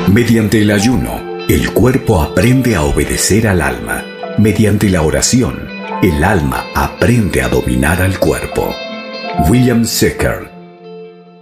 Mediante el ayuno, el cuerpo aprende a obedecer al alma. Mediante la oración, el alma aprende a dominar al cuerpo. William Secker,